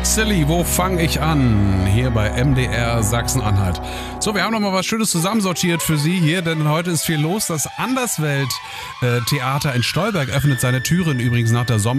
Silly, wo fange ich an? Hier bei MDR Sachsen-Anhalt. So, wir haben noch mal was Schönes zusammensortiert für Sie hier, denn heute ist viel los. Das Anderswelt-Theater in Stolberg öffnet seine Türen übrigens nach der